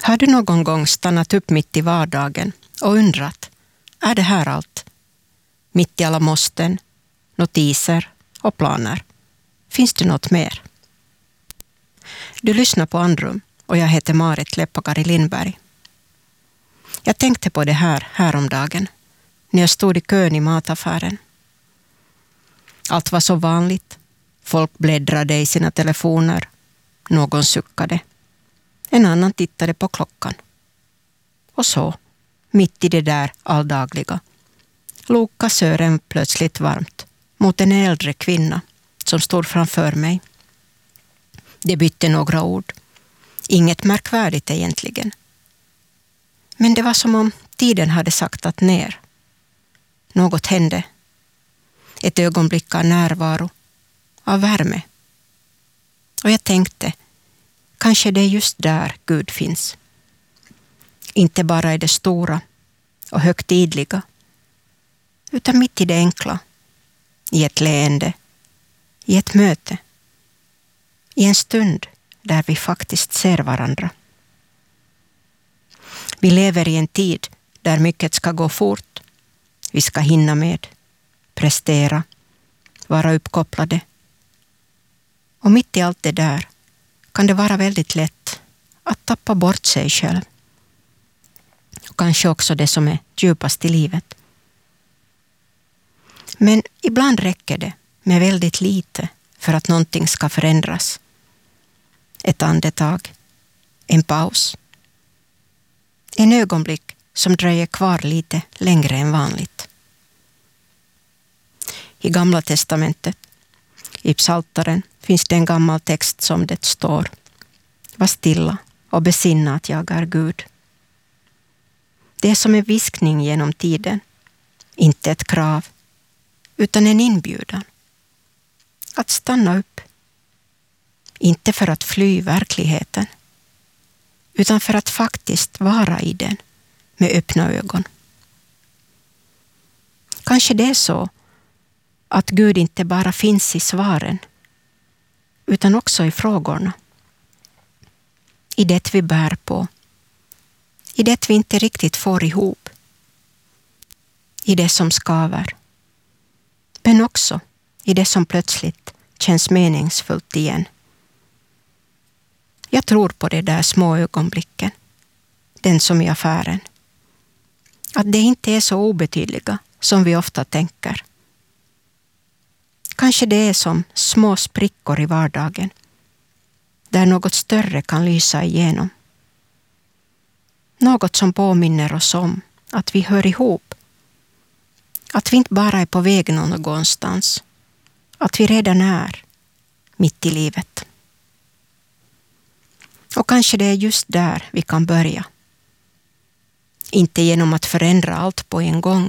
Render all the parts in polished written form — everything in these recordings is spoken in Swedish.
Har du någon gång stannat upp mitt i vardagen och undrat, är det här allt? Mitt i alla måsten, notiser och planer. Finns det något mer? Du lyssnar på Andrum och jag heter Marit Leppakari Lindberg. Jag tänkte på det häromdagen när jag stod i kön i mataffären. Allt var så vanligt. Folk bläddrade i sina telefoner. Någon suckade. En annan tittade på klockan. Och så, mitt i det där alldagliga, log kassören plötsligt varmt mot en äldre kvinna som stod framför mig. Det bytte några ord. Inget märkvärdigt egentligen. Men det var som om tiden hade saktat ner. Något hände. Ett ögonblick av närvaro, av värme. Och jag tänkte, kanske det är just där Gud finns. Inte bara i det stora och högtidliga, utan mitt i det enkla, i ett leende, i ett möte, i en stund där vi faktiskt ser varandra. Vi lever i en tid där mycket ska gå fort. Vi ska hinna med, prestera, vara uppkopplade. Och mitt i allt det där kan det vara väldigt lätt att tappa bort sig själv. Och kanske också det som är djupast i livet. Men ibland räcker det med väldigt lite för att någonting ska förändras. Ett andetag, en paus. En ögonblick som dröjer kvar lite längre än vanligt. I Gamla testamentet, i Psaltaren, finns det en gammal text som det står: var stilla och besinna att jag är Gud. Det är som en viskning genom tiden, inte ett krav, utan en inbjudan. Att stanna upp, inte för att fly verkligheten, utan för att faktiskt vara i den med öppna ögon. Kanske det är så att Gud inte bara finns i svaren, utan också i frågorna. I det vi bär på. I det vi inte riktigt får ihop. I det som skaver. Men också i det som plötsligt känns meningsfullt igen. Jag tror på det där små ögonblicken. Den som i affären. Att det inte är så obetydliga som vi ofta tänker. Kanske det är som små sprickor i vardagen. Där något större kan lysa igenom. Något som påminner oss om att vi hör ihop. Att vi inte bara är på väg någonstans. Att vi redan är mitt i livet. Och kanske det är just där vi kan börja. Inte genom att förändra allt på en gång.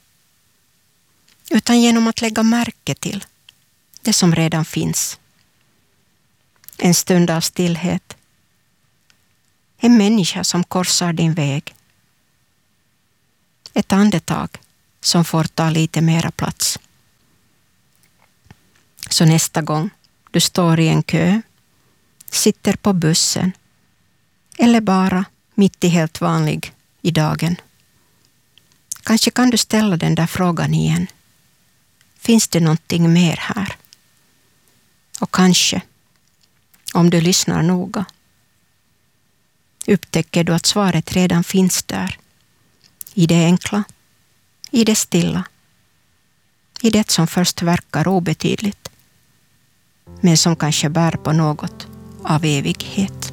Utan genom att lägga märke till det som redan finns. En stund av stillhet. En människa som korsar din väg. Ett andetag som får ta lite mera plats. Så nästa gång du står i en kö, sitter på bussen eller bara mitt i helt vanlig i dagen. Kanske kan du ställa den där frågan igen. Finns det någonting mer här? Och kanske, om du lyssnar noga, upptäcker du att svaret redan finns där. I det enkla, i det stilla, i det som först verkar obetydligt, men som kanske bär på något av evighet.